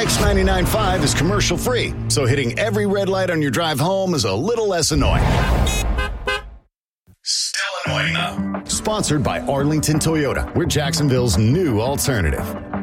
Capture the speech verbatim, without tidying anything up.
X ninety-nine point five is commercial free, so hitting every red light on your drive home is a little less annoying. Still annoying, though. Sponsored by Arlington Toyota. We're Jacksonville's new alternative.